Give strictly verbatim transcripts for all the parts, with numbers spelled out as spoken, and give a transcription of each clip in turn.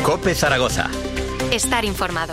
COPE Zaragoza. Estar informado.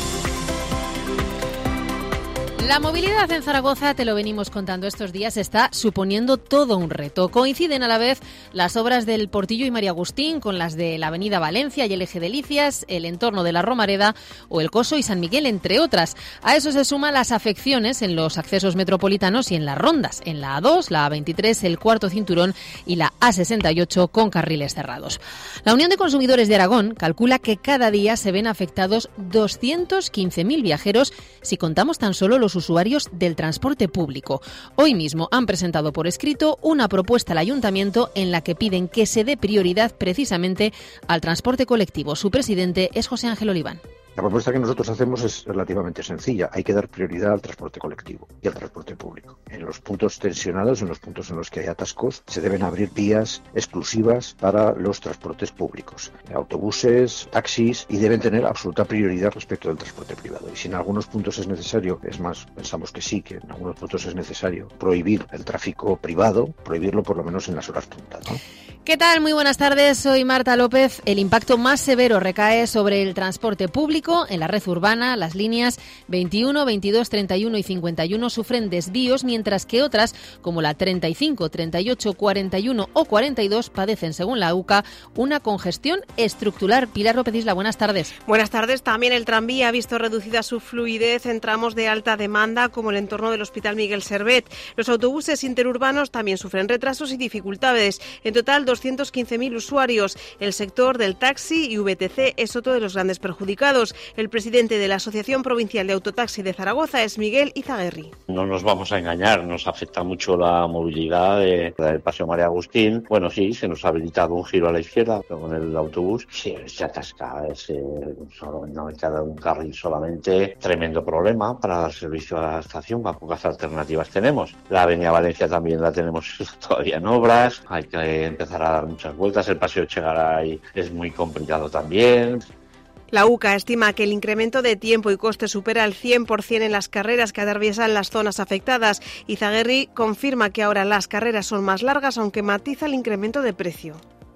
La movilidad en Zaragoza, te lo venimos contando estos días, está suponiendo todo un reto. Coinciden a la vez las obras del Portillo y María Agustín con las de la Avenida Valencia y el Eje Delicias, el entorno de la Romareda o el Coso y San Miguel, entre otras. A eso se suman las afecciones en los accesos metropolitanos y en las rondas, en la A dos, la A veintitrés, el Cuarto Cinturón y la A sesenta y ocho con carriles cerrados. La Unión de Consumidores de Aragón calcula que cada día se ven afectados doscientos quince mil viajeros si contamos tan solo los usuarios del transporte público. Hoy mismo han presentado por escrito una propuesta al Ayuntamiento en la que piden que se dé prioridad precisamente al transporte colectivo. Su presidente es José Ángel Oliván. La propuesta que nosotros hacemos es relativamente sencilla. Hay que dar prioridad al transporte colectivo y al transporte público. En los puntos tensionados, en los puntos en los que hay atascos, se deben abrir vías exclusivas para los transportes públicos, autobuses, taxis, y deben tener absoluta prioridad respecto del transporte privado. Y si en algunos puntos es necesario, es más, pensamos que sí, que en algunos puntos es necesario prohibir el tráfico privado, prohibirlo por lo menos en las horas punta, ¿no? ¿Qué tal? Muy buenas tardes, soy Marta López. El impacto más severo recae sobre el transporte público. En la red urbana, las líneas veintiuno, veintidós, treinta y uno y cincuenta y uno sufren desvíos, mientras que otras, como la treinta y cinco, treinta y ocho, cuarenta y uno o cuarenta y dos, padecen, según la U C A, una congestión estructural. Pilar López Isla, buenas tardes. Buenas tardes. También el tranvía ha visto reducida su fluidez en tramos de alta demanda, como el entorno del Hospital Miguel Servet. Los autobuses interurbanos también sufren retrasos y dificultades. En total, doscientos quince mil usuarios. El sector del taxi y V T C es otro de los grandes perjudicados. El presidente de la Asociación Provincial de Autotaxi de Zaragoza es Miguel Izaguirre. No nos vamos a engañar, nos afecta mucho la movilidad de, del Paseo María Agustín. Bueno, sí, se nos ha habilitado un giro a la izquierda con el autobús. Sí, se atasca, es, eh, solo, no me queda un carril solamente. Tremendo problema para dar servicio a la estación, a pocas alternativas tenemos. La Avenida Valencia también la tenemos todavía en obras, hay que empezar a dar muchas vueltas. El Paseo Echegaray es muy complicado también. La U C A estima que el incremento de tiempo y coste supera el cien por ciento en las carreras que atraviesan las zonas afectadas. Izaguirre confirma que ahora las carreras son más largas, aunque matiza el incremento de precio.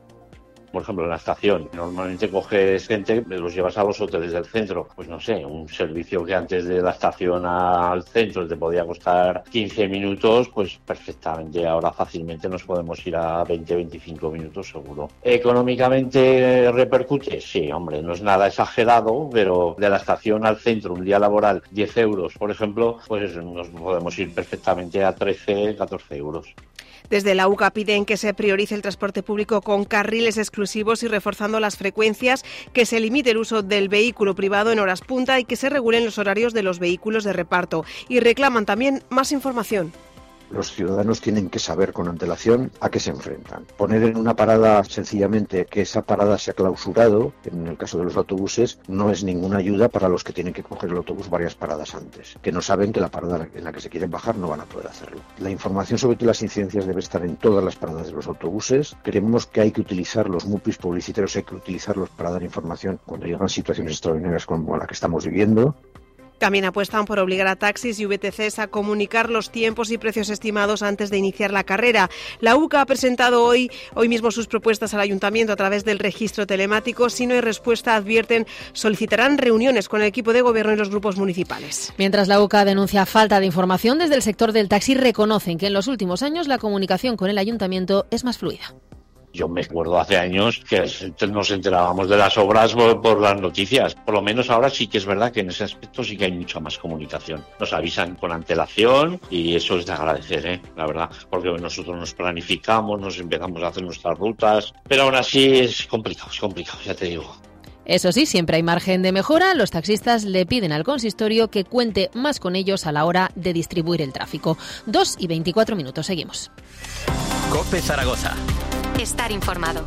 Por ejemplo, en la estación, normalmente coges gente, los llevas a los hoteles del centro. Pues no sé, un servicio que antes de la estación al centro te podía costar quince minutos, pues perfectamente ahora fácilmente nos podemos ir a veinte a veinticinco minutos seguro. ¿Económicamente repercute? Sí, hombre, no es nada exagerado, pero de la estación al centro, un día laboral, diez euros, por ejemplo, pues nos podemos ir perfectamente a trece, catorce euros. Desde la U C A piden que se priorice el transporte público con carriles exclusivos y reforzando las frecuencias, que se limite el uso del vehículo privado en horas punta y que se regulen los horarios de los vehículos de reparto. Y reclaman también más información. Los ciudadanos tienen que saber con antelación a qué se enfrentan. Poner en una parada sencillamente que esa parada se ha clausurado, en el caso de los autobuses, no es ninguna ayuda para los que tienen que coger el autobús varias paradas antes, que no saben que la parada en la que se quieren bajar no van a poder hacerlo. La información sobre las incidencias debe estar en todas las paradas de los autobuses. Creemos que hay que utilizar los mupis publicitarios, hay que utilizarlos para dar información cuando llegan situaciones extraordinarias como la que estamos viviendo. También apuestan por obligar a taxis y V T Cs a comunicar los tiempos y precios estimados antes de iniciar la carrera. La U C A ha presentado hoy, hoy mismo sus propuestas al Ayuntamiento a través del registro telemático. Si no hay respuesta, advierten, solicitarán reuniones con el equipo de gobierno y los grupos municipales. Mientras la U C A denuncia falta de información, desde el sector del taxi reconocen que en los últimos años la comunicación con el Ayuntamiento es más fluida. Yo me acuerdo hace años que nos enterábamos de las obras por, por las noticias. Por lo menos ahora sí que es verdad que en ese aspecto sí que hay mucha más comunicación. Nos avisan con antelación y eso es de agradecer, ¿eh? La verdad, porque nosotros nos planificamos, nos empezamos a hacer nuestras rutas, pero aún así es complicado, es complicado, ya te digo. Eso sí, siempre hay margen de mejora. Los taxistas le piden al consistorio que cuente más con ellos a la hora de distribuir el tráfico. Dos y veinticuatro minutos, seguimos. COPE Zaragoza. Estar informado.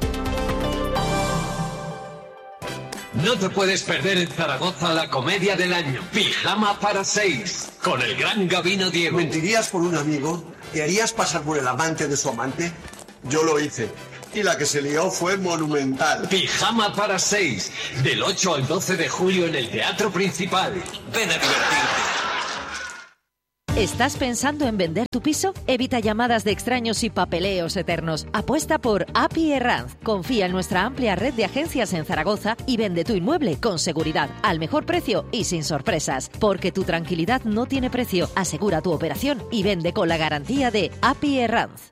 No te puedes perder en Zaragoza la comedia del año. Pijama para seis, con el gran Gabino Diego. ¿Mentirías por un amigo? ¿Te harías pasar por el amante de su amante? Yo lo hice. Y la que se lió fue monumental. Pijama para seis, del ocho al doce de julio en el Teatro Principal. Ven a divertirte. ¿Estás pensando en vender tu piso? Evita llamadas de extraños y papeleos eternos. Apuesta por A P I Herranz. Confía en nuestra amplia red de agencias en Zaragoza y vende tu inmueble con seguridad, al mejor precio y sin sorpresas. Porque tu tranquilidad no tiene precio. Asegura tu operación y vende con la garantía de A P I Herranz.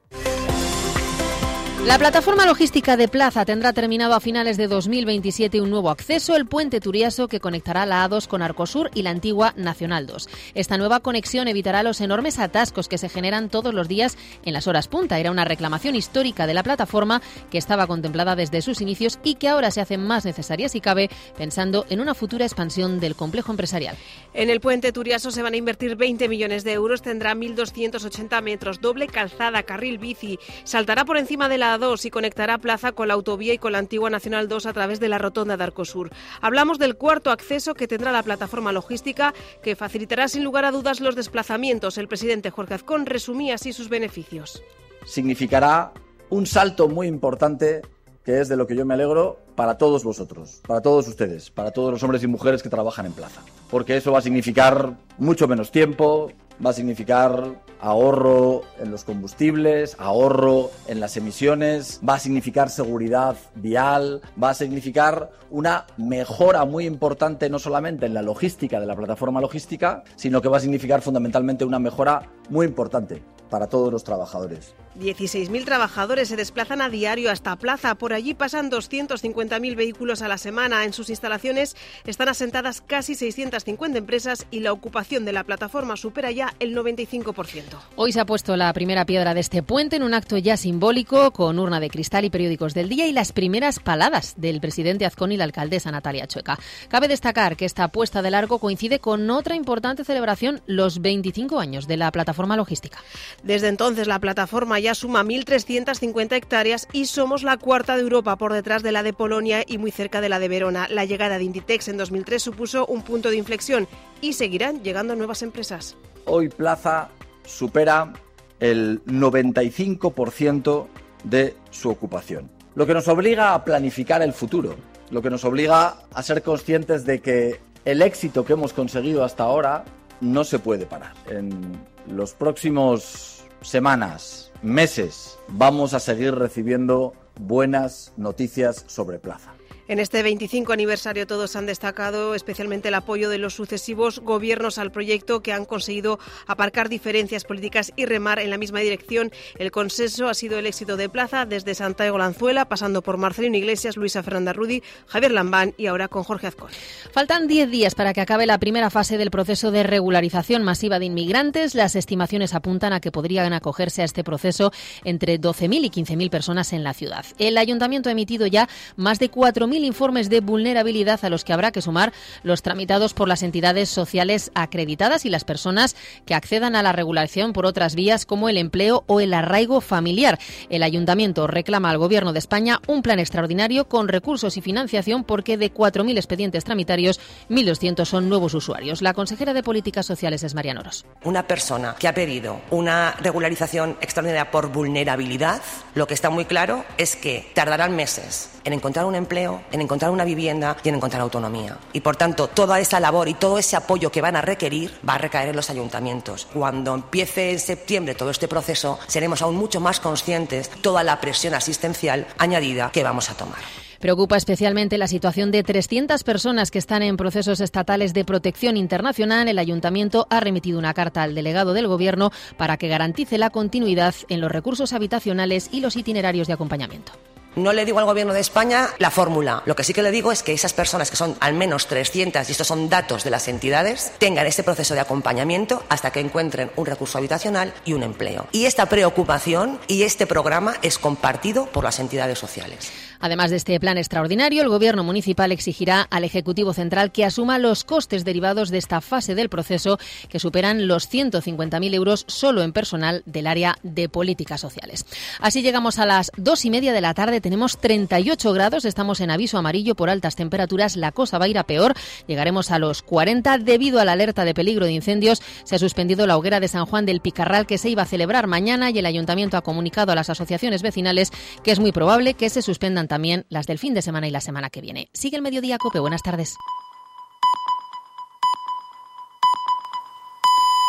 La plataforma logística de Plaza tendrá terminado a finales de dos mil veintisiete un nuevo acceso, el puente Turiaso, que conectará la A dos con Arcosur y la antigua Nacional dos. Esta nueva conexión evitará los enormes atascos que se generan todos los días en las horas punta. Era una reclamación histórica de la plataforma que estaba contemplada desde sus inicios y que ahora se hace más necesaria si cabe, pensando en una futura expansión del complejo empresarial. En el puente Turiaso se van a invertir veinte millones de euros, tendrá mil doscientos ochenta metros, doble calzada, carril bici, saltará por encima de la A dos y conectará Plaza con la autovía y con la antigua Nacional dos a través de la rotonda de Arcosur. Hablamos del cuarto acceso que tendrá la plataforma logística, que facilitará sin lugar a dudas los desplazamientos. El presidente Jorge Azcón resumía así sus beneficios. Significará un salto muy importante, que es de lo que yo me alegro, para todos vosotros, para todos ustedes, para todos los hombres y mujeres que trabajan en Plaza. Porque eso va a significar mucho menos tiempo, va a significar ahorro en los combustibles, ahorro en las emisiones, va a significar seguridad vial, va a significar una mejora muy importante no solamente en la logística de la plataforma logística, sino que va a significar fundamentalmente una mejora muy importante para todos los trabajadores. dieciséis mil trabajadores se desplazan a diario hasta Plaza. Por allí pasan doscientos cincuenta mil vehículos a la semana. En sus instalaciones están asentadas casi seiscientas cincuenta empresas y la ocupación de la plataforma supera ya el noventa y cinco por ciento. Hoy se ha puesto la primera piedra de este puente en un acto ya simbólico, con urna de cristal y periódicos del día y las primeras paladas del presidente Azcón y la alcaldesa Natalia Chueca. Cabe destacar que esta puesta de largo coincide con otra importante celebración, los veinticinco años de la plataforma logística. Desde entonces la plataforma ya suma mil trescientas cincuenta hectáreas y somos la cuarta de Europa, por detrás de la de Polonia y muy cerca de la de Verona. La llegada de Inditex en dos mil tres supuso un punto de inflexión y seguirán llegando nuevas empresas. Hoy Plaza supera el noventa y cinco por ciento de su ocupación, lo que nos obliga a planificar el futuro, lo que nos obliga a ser conscientes de que el éxito que hemos conseguido hasta ahora no se puede parar. En los próximos semanas, meses, vamos a seguir recibiendo buenas noticias sobre Plaza. En este veinticinco aniversario todos han destacado especialmente el apoyo de los sucesivos gobiernos al proyecto, que han conseguido aparcar diferencias políticas y remar en la misma dirección. El consenso ha sido el éxito de Plaza, desde Santiago Lanzuela, pasando por Marcelino Iglesias, Luisa Fernanda Rudy, Javier Lambán y ahora con Jorge Azcón. Faltan diez días para que acabe la primera fase del proceso de regularización masiva de inmigrantes. Las estimaciones apuntan a que podrían acogerse a este proceso entre doce mil y quince mil personas en la ciudad. El ayuntamiento ha emitido ya más de cuatro mil informes de vulnerabilidad, a los que habrá que sumar los tramitados por las entidades sociales acreditadas y las personas que accedan a la regularización por otras vías como el empleo o el arraigo familiar. El ayuntamiento reclama al Gobierno de España un plan extraordinario con recursos y financiación, porque de cuatro mil expedientes tramitarios, mil doscientos son nuevos usuarios. La consejera de Políticas Sociales es Mariano Oros. Una persona que ha pedido una regularización extraordinaria por vulnerabilidad, lo que está muy claro es que tardarán meses en encontrar un empleo, en encontrar una vivienda y en encontrar autonomía. Y por tanto, toda esa labor y todo ese apoyo que van a requerir va a recaer en los ayuntamientos. Cuando empiece en septiembre todo este proceso, seremos aún mucho más conscientes de toda la presión asistencial añadida que vamos a tomar. Preocupa especialmente la situación de trescientas personas que están en procesos estatales de protección internacional. El ayuntamiento ha remitido una carta al delegado del Gobierno para que garantice la continuidad en los recursos habitacionales y los itinerarios de acompañamiento. No le digo al Gobierno de España la fórmula. Lo que sí que le digo es que esas personas, que son al menos trescientas, y estos son datos de las entidades, tengan ese proceso de acompañamiento hasta que encuentren un recurso habitacional y un empleo. Y esta preocupación y este programa es compartido por las entidades sociales. Además de este plan extraordinario, el Gobierno municipal exigirá al Ejecutivo Central que asuma los costes derivados de esta fase del proceso, que superan los ciento cincuenta mil euros solo en personal del área de políticas sociales. Así llegamos a las dos y media de la tarde. Tenemos treinta y ocho grados, estamos en aviso amarillo por altas temperaturas. La cosa va a ir a peor, llegaremos a los cuarenta. Debido a la alerta de peligro de incendios, se ha suspendido la hoguera de San Juan del Picarral, que se iba a celebrar mañana, y el Ayuntamiento ha comunicado a las asociaciones vecinales que es muy probable que se suspendan también las del fin de semana y la semana que viene. Sigue el Mediodía COPE. Buenas tardes.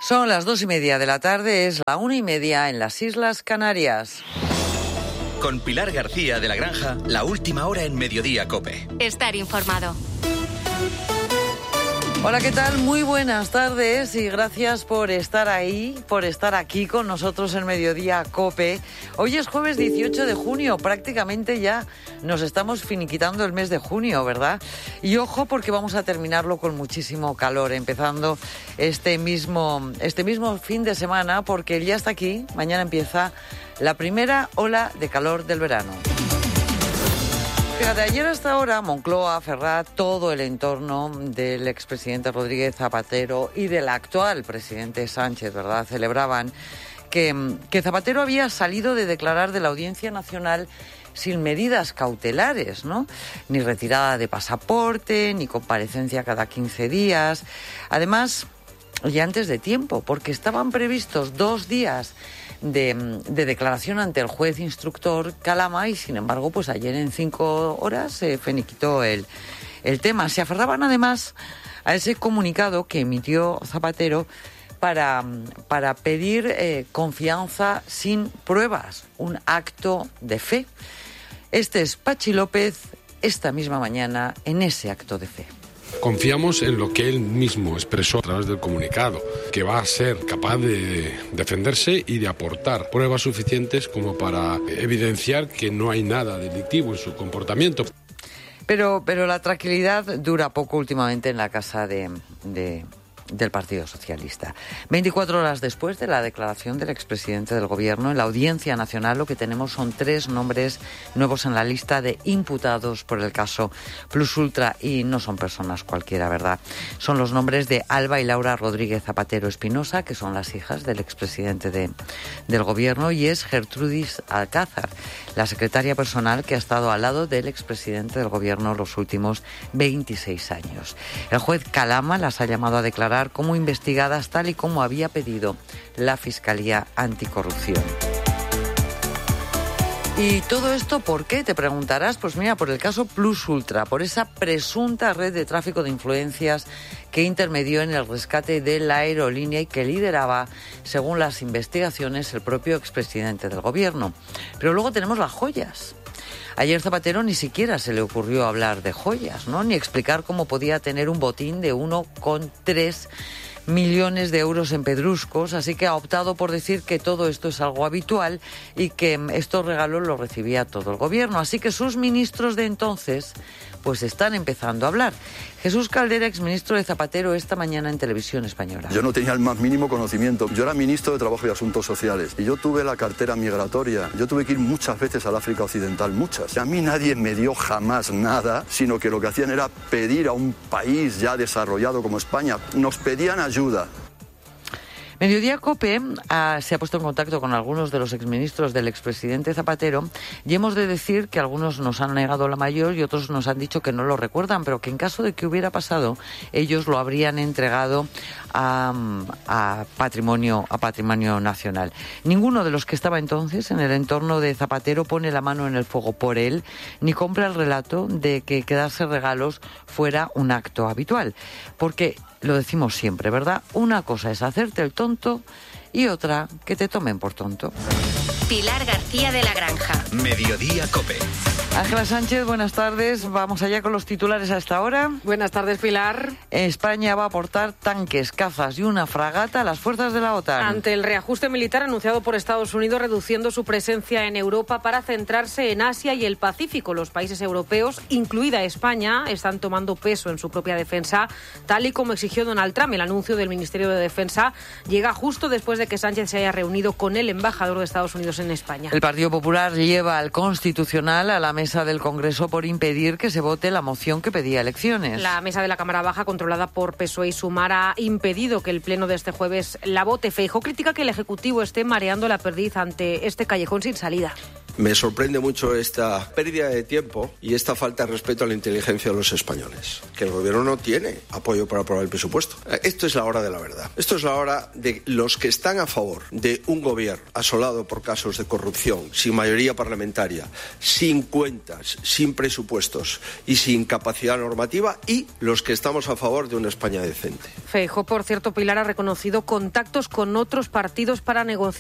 Son las dos y media de la tarde, es la una y media en las Islas Canarias. Con Pilar García de la Granja, la última hora en Mediodía COPE. Estar informado. Hola, ¿qué tal? Muy buenas tardes y gracias por estar ahí, por estar aquí con nosotros en Mediodía COPE. Hoy es jueves dieciocho de junio, prácticamente ya nos estamos finiquitando el mes de junio, ¿verdad? Y ojo porque vamos a terminarlo con muchísimo calor, empezando este mismo, este mismo fin de semana, porque ya está aquí, mañana empieza la primera ola de calor del verano. Fíjate, ayer hasta ahora Moncloa, Ferrat, todo el entorno del expresidente Rodríguez Zapatero y del actual presidente Sánchez, ¿verdad?, celebraban que, que Zapatero había salido de declarar de la Audiencia Nacional sin medidas cautelares, ¿no? Ni retirada de pasaporte, ni comparecencia cada quince días. Además, y antes de tiempo, porque estaban previstos dos días De, de declaración ante el juez instructor Calama y, sin embargo, pues ayer en cinco horas se finiquitó el, el tema. Se aferraban además a ese comunicado que emitió Zapatero para, para pedir eh, confianza sin pruebas, un acto de fe. Este es Pachi López esta misma mañana en ese acto de fe. Confiamos en lo que él mismo expresó a través del comunicado, que va a ser capaz de defenderse y de aportar pruebas suficientes como para evidenciar que no hay nada delictivo en su comportamiento. Pero, pero la tranquilidad dura poco últimamente en la casa de, de, del Partido Socialista. veinticuatro horas después de la declaración del expresidente del Gobierno, en la Audiencia Nacional lo que tenemos son tres nombres nuevos en la lista de imputados por el caso Plus Ultra, y no son personas cualquiera, ¿verdad? Son los nombres de Alba y Laura Rodríguez Zapatero Espinosa, que son las hijas del expresidente de, del Gobierno, y es Gertrudis Alcázar, la secretaria personal que ha estado al lado del expresidente del Gobierno los últimos veintiséis años. El juez Calama las ha llamado a declarar como investigadas tal y como había pedido la Fiscalía Anticorrupción. ¿Y todo esto por qué? Te preguntarás. Pues mira, por el caso Plus Ultra, por esa presunta red de tráfico de influencias que intermedió en el rescate de la aerolínea y que lideraba, según las investigaciones, el propio expresidente del Gobierno. Pero luego tenemos las joyas. Ayer Zapatero ni siquiera se le ocurrió hablar de joyas, ¿no?, ni explicar cómo podía tener un botín de uno coma tres millones de euros en pedruscos, así que ha optado por decir que todo esto es algo habitual y que estos regalos los recibía todo el Gobierno. Así que sus ministros de entonces pues están empezando a hablar. Jesús Caldera, exministro de Zapatero, esta mañana en Televisión Española. Yo no tenía el más mínimo conocimiento. Yo era ministro de Trabajo y Asuntos Sociales y yo tuve la cartera migratoria. Yo tuve que ir muchas veces al África Occidental, muchas. A mí nadie me dio jamás nada, sino que lo que hacían era pedir a un país ya desarrollado como España. Nos pedían ayuda. Mediodía COPE ha, se ha puesto en contacto con algunos de los exministros del expresidente Zapatero y hemos de decir que algunos nos han negado la mayor y otros nos han dicho que no lo recuerdan, pero que en caso de que hubiera pasado, ellos lo habrían entregado a, a, patrimonio, a patrimonio nacional. Ninguno de los que estaba entonces en el entorno de Zapatero pone la mano en el fuego por él, ni compra el relato de que quedarse regalos fuera un acto habitual. Porque lo decimos siempre, ¿verdad? Una cosa es hacerte el tonto y otra que te tomen por tonto. Pilar García de la Granja. Mediodía COPE. Ángela Sánchez, buenas tardes. Vamos allá con los titulares a esta hora. Buenas tardes, Pilar. España va a aportar tanques, cazas y una fragata a las fuerzas de la OTAN. Ante el reajuste militar anunciado por Estados Unidos, reduciendo su presencia en Europa para centrarse en Asia y el Pacífico, los países europeos, incluida España, están tomando peso en su propia defensa, tal y como exigió Donald Trump. El anuncio del Ministerio de Defensa llega justo después de que Sánchez se haya reunido con el embajador de Estados Unidos en España. El Partido Popular lleva al Constitucional a la mesa del Congreso por impedir que se vote la moción que pedía elecciones. La mesa de la Cámara Baja, controlada por P S O E y Sumar, ha impedido que el pleno de este jueves la vote. Feijóo critica que el Ejecutivo esté mareando la perdiz ante este callejón sin salida. Me sorprende mucho esta pérdida de tiempo y esta falta de respeto a la inteligencia de los españoles, que el gobierno no tiene apoyo para aprobar el presupuesto. Esto es la hora de la verdad. Esto es la hora de los que están a favor de un gobierno asolado por casos de corrupción, sin mayoría parlamentaria, sin cuentas, sin presupuestos y sin capacidad normativa, y los que estamos a favor de una España decente. Feijóo, por cierto, Pilar, ha reconocido contactos con otros partidos para negociar